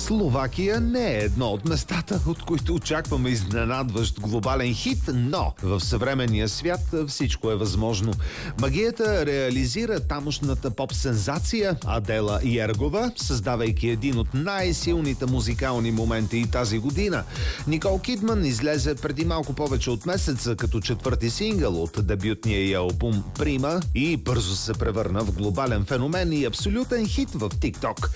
Словакия не е едно от местата, от които очакваме изненадващ глобален хит, но в съвременния свят всичко е възможно. Магията реализира тамошната поп-сензация Адела Йергова, създавайки един от най-силните музикални моменти и тази година. Никол Кидман излезе преди малко повече от месеца като четвърти сингъл от дебютния й албум Прима и бързо се превърна в глобален феномен и абсолютен хит в TikTok.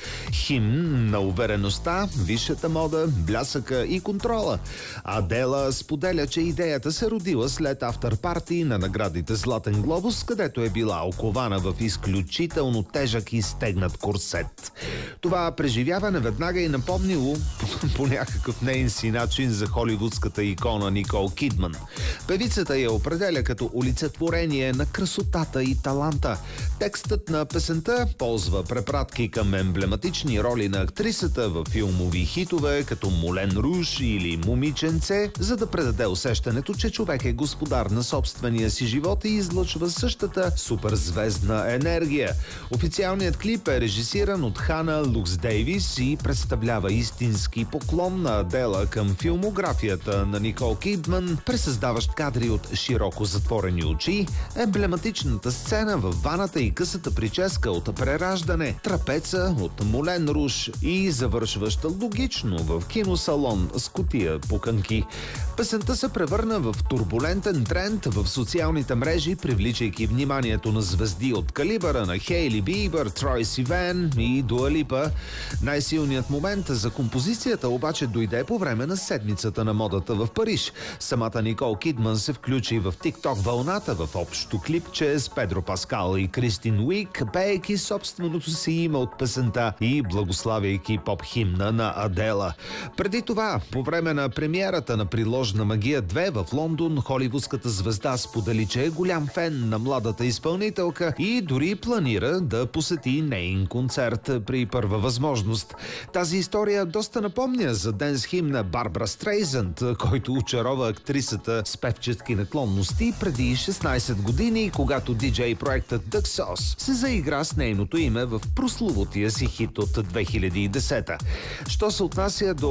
Химн на увереността, висшата мода, блясъка и контрола. Адела споделя, че идеята се родила след афтърпарти на наградите Златен глобус, където е била окована в изключително тежък и стегнат курсет. Това преживяване веднага и напомнило по някакъв неин си начин за холивудската икона Никол Кидман. Певицата я определя като олицетворение на красотата и таланта. Текстът на песента ползва препратки към емблематични роли на актрисата във филмови хитове като Мулен Руж или Момиченце, за да предаде усещането, че човек е господар на собствения си живот и излъчва същата суперзвездна енергия. Официалният клип е режисиран от Хана Лукс Дейвис и представлява истински поклон на Адела към филмографията на Никол Кидман, пресъздаващ кадри от широко затворени очи, емблематичната сцена в ваната и късата прическа от Прераждане, трапеца от Мулен Руж и завършваща логично в киносалон с кутия пуканки. Песента се превърна в турбулентен тренд в социалните мрежи, привличайки вниманието на звезди от калибъра на Хейли Бибър, Трой Сиван и Дуа Липа. Най-силният момент за композицията обаче дойде по време на седмицата на модата в Париж. Самата Никол Кидман се включи в TikTok вълната в общо клипче с Педро Паскал и Кристин Уик, пеейки собственото си име от песента и благославяйки поп-химна на Адела. Преди това, по време на премиерата на Приложна магия 2 в Лондон, холивудската звезда сподели, че е голям фен на младата изпълнителка и дори планира да посети нейн концерт при първа възможност. Тази история доста напомня за денс химна Барбара Стрейзънд, който очарова актрисата с певчески наклонности преди 16 години, когато диджей проектът The Sauce се заигра с нейното име в прословутия си хит от 2010. Що се отнася до